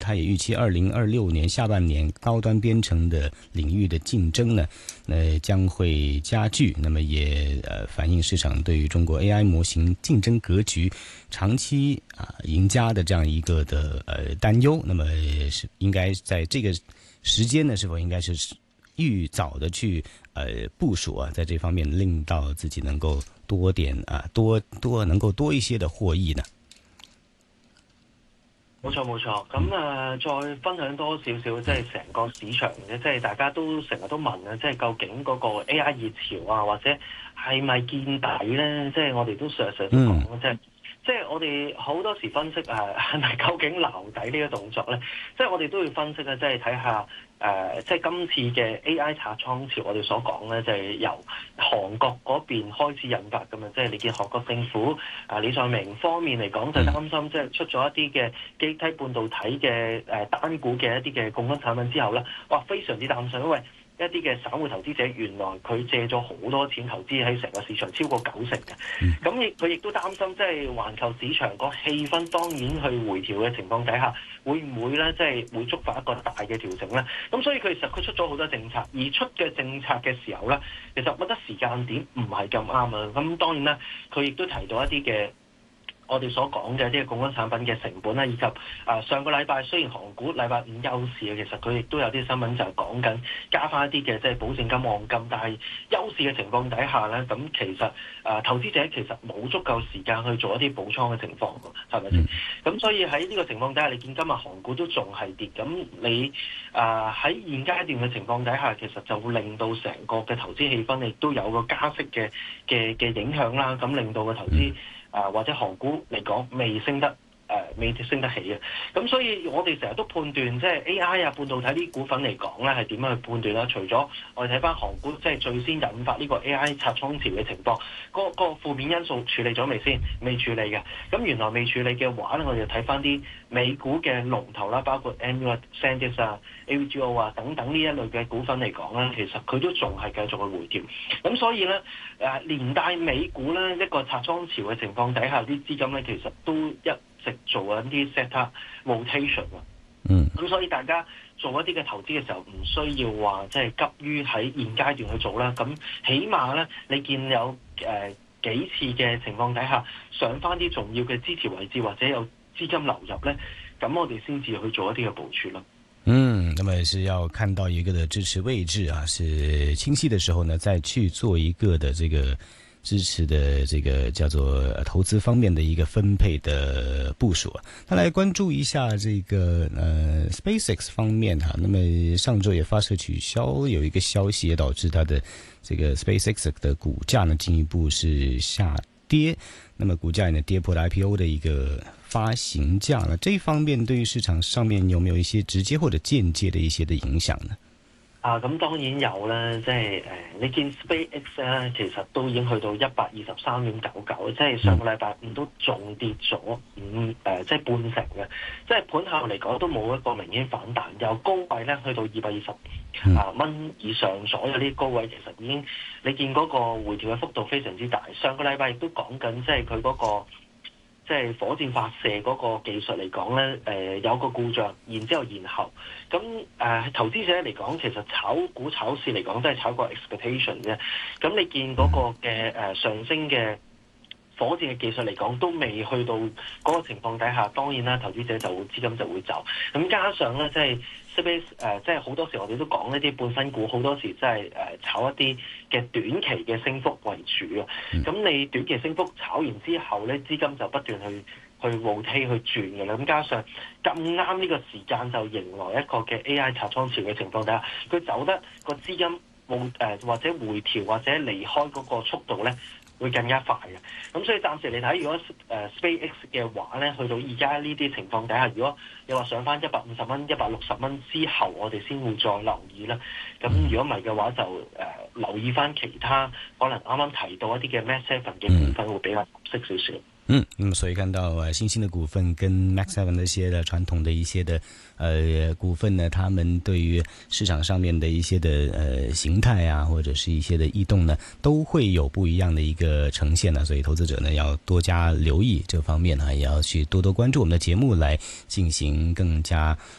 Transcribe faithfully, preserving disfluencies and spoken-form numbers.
它也预期二零二六年下半年高端编程的领域的竞争呢，呃，将会加剧。那么也呃反映市场对于中国 A I 模型竞争格局长期啊、呃、赢家的这样一个的呃担忧。那么是应该在这个时间呢，是否应该是预早的去呃部署啊，在这方面令到自己能够多點啊，多多能夠多一些的獲益呢？ 冇錯冇錯，咁啊、呃、再分享多少少，即係成個市場嘅，即係大家都成日都問啊，即係究竟嗰個 A I 熱潮啊，或者係咪見底咧？即係我哋都常常都講，即係即係我哋好多時分析啊，係咪究竟撈底呢個動作咧？即係我哋都要分析啊，即係睇下。誒、呃，即係今次嘅 A I 拆倉潮，我哋所講咧，就係、是、由韓國嗰邊開始引發㗎嘛。即係你見韓國政府啊、呃，李在明方面嚟講就擔心，即係出咗一啲嘅基體半導體嘅誒、呃、單股嘅一啲嘅槓桿產品之後咧，哇，非常之擔心，因為一啲嘅散戶投資者原來佢借咗好多錢投資喺成個市場，超過九成嘅。咁亦佢亦都擔心，即係環球市場個氣氛當然去回調嘅情況底下，會唔會咧即係會觸發一個大嘅調整咧？咁所以佢其實佢出咗好多政策，而出嘅政策嘅時候咧，其實我覺得時間點唔係咁啱啊。咁當然啦，佢亦都提到一啲嘅。我哋所講嘅啲槓桿產品嘅成本啦，以及啊上個禮拜雖然韓股禮拜五休市嘅，其實佢亦都有啲新聞就係講緊加翻一啲嘅即係保證金按金，但係休市嘅情況底下咧，咁其實啊投資者其實冇足夠時間去做一啲補倉嘅情況，係咪先？咁所以喺呢個情況底下，你見今日韓股都仲係跌，咁你啊喺現階段嘅情況底下，其實就會令到成個嘅投資氣氛亦都有個加息嘅嘅嘅影響啦，咁令到個投資。啊，或者韓股嚟講未升得誒、呃，未升得起嘅，咁所以我哋成日都判斷，即係 A I 啊、半導體呢啲股份嚟講咧，係點樣去判斷啦？除咗我哋睇翻韓股，即係最先引發呢個 A I 拆倉潮嘅情況，嗰、嗰個負面因素處理咗未先？未處理嘅，咁原來未處理嘅話咧，我哋就睇翻啲美股嘅龍頭啦，包括 M U 啊、SanDisk 啊、A V G O 啊等等呢一類嘅股份嚟講咧，其實佢都仲係繼續去回調，咁所以咧誒連帶美股咧一個拆倉潮嘅情況底下，啲資金咧其實都一直做緊啲 sector rotation 啊，嗯，咁所以大家做一啲嘅投資嘅時候，唔需要話即係急於喺現階段去做啦。咁起碼咧，你見有誒、呃、幾次嘅情況底下，上翻啲重要嘅支持位置或者有資金流入咧，咁我哋先至去做一啲嘅部署咯。 嗯，那麼是要看到一個的支持位置啊，是清晰的時候呢，再去做一個的這個。支持的這個叫做投資方面的一個分配的部署啊，那來關注一下這個呃 SpaceX 方面哈、啊，那麼上周也發射取消，有一個消息也導致它的這個 SpaceX 的股價呢進一步是下跌，那麼股價呢跌破了 I P O 的一個發行價呢，這方面對於市場上面有沒有一些直接或者間接的一些的影響呢？ 啊，咁當然有啦，即係誒，你見 SpaceX 咧，其實都已經去到一百二十三點九九，即係上個禮拜五都仲跌咗五誒，即係半成嘅，即係盤後嚟講都冇一個明顯反彈，由高位咧去到二百二十啊蚊以上左右啲高位，其實已經你見嗰個回調嘅幅度非常之大。上個禮拜亦都講緊，即係佢嗰個。即係火箭發射嗰個技術嚟講咧，誒、呃、有個故障，然之後延後。咁誒、呃、投資者嚟講，其實炒股炒市嚟講都係炒個 expectation 啫。咁你見嗰個嘅誒、呃、上升嘅火箭嘅技術嚟講，都未去到嗰個情況底下，當然啦，投資者就會資金就會走。咁加上咧，即係 Space 誒，即係好多時我哋都講一啲半新股，好多時即係誒炒一啲嘅短期嘅升幅為主啊。咁、嗯、你短期升幅炒完之後咧，資金就不斷去去 rotate 去轉嘅啦。咁加上咁啱呢個時間就迎來一個嘅 A I 拆倉潮嘅情況底下，佢走得個資金冇誒或者回調或者離開嗰個速度咧，會更加快嘅，咁所以暫時嚟睇，如果誒、呃、SpaceX 嘅話咧，去到而家呢啲情況底下，如果你話上翻一百五十蚊、一百六十蚊之後，我哋先會再留意啦。咁如果唔係嘅話，就誒、呃、留意翻其他可能啱啱提到一啲嘅 Max Seven 嘅股份會比較合適少少。 嗯，那麼所以看到呃新興的股份跟 Max Seven 那些的傳統的一些的呃股份呢，他們對於市場上面的一些的呃形態啊，或者是一些的異動呢，都會有不一樣的一個呈現呢。所以投資者呢要多加留意這方面呢，也要去多多關注我們的節目來進行更加